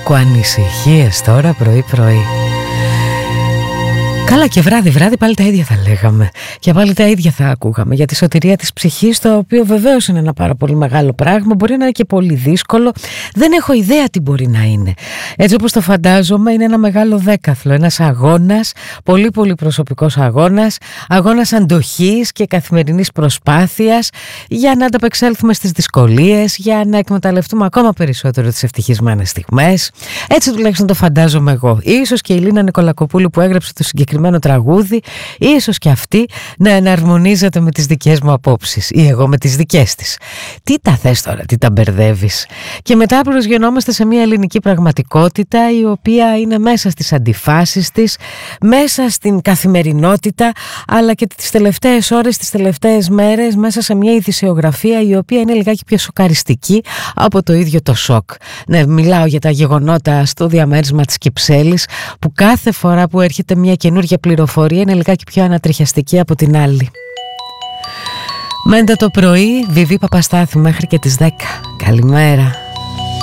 Άκου ανησυχίες τώρα πρωί-πρωί. Καλά, και βράδυ-βράδυ πάλι τα ίδια θα λέγαμε και πάλι τα ίδια θα ακούγαμε για τη σωτηρία της ψυχής, το οποίο βεβαίως είναι ένα πάρα πολύ μεγάλο πράγμα, μπορεί να είναι και πολύ δύσκολο, δεν έχω ιδέα τι μπορεί να είναι. Έτσι όπως το φαντάζομαι, είναι ένα μεγάλο δέκαθλο, ένας αγώνας, πολύ πολύ προσωπικός αγώνας, αγώνας αντοχής και καθημερινής προσπάθειας για να ανταπεξέλθουμε στις δυσκολίες, για να εκμεταλλευτούμε ακόμα περισσότερο τις ευτυχισμένες στιγμές. Έτσι τουλάχιστον το φαντάζομαι εγώ. Ίσως και η Λίνα Νικολακοπούλου που έγραψε το συγκεκριμένο τραγούδι, ίσως και αυτή να εναρμονίζεται με τις δικές μου απόψεις ή εγώ με τις δικές της. Τι τα θες τώρα, τι τα μπερδεύεις? Και μετά προσγειωνόμαστε σε μια ελληνική πραγματικότητα η οποία είναι μέσα στις αντιφάσεις της, μέσα στην καθημερινότητα, αλλά και τις τελευταίες ώρες, τις τελευταίες μέρες μέσα σε μια ειδησιογραφία η οποία είναι λιγάκι πιο σοκαριστική από το ίδιο το σοκ. Ναι, μιλάω για τα γεγονότα στο διαμέρισμα της Κυψέλης, που κάθε φορά που έρχεται μια καινούργια πληροφορία είναι λιγάκι πιο ανατριχιαστική από την άλλη. Μέντα το πρωί, Βιβί Παπαστάθη μέχρι και τις 10. Καλημέρα.